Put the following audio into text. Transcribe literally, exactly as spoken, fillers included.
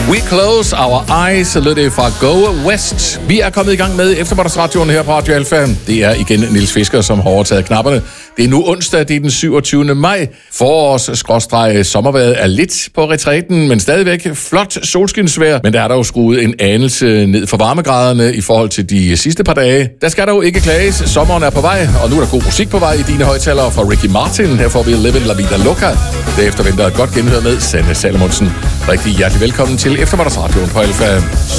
We close our eyes, lød det fra Go West. Vi er kommet i gang med eftermiddagsradioen her på Radio Alfa. Det er igen Niels Fisker, som har overtaget knapperne. Det er nu onsdag, det er den syvogtyvende maj. Forårs-sommervejret er lidt på retræten, men stadigvæk flot solskinsvejr. Men der er der jo skruet en anelse ned for varmegraderne i forhold til de sidste par dage. Der skal der jo ikke klages. Sommeren er på vej, og nu er der god musik på vej i dine højtalere fra Ricky Martin. Her får vi Livin' La Vida Loca. Derefter venter et godt genhør med Sanne Salomonsen. Rigtig hjertelig velkommen til eftermiddagsradioen på Alfa.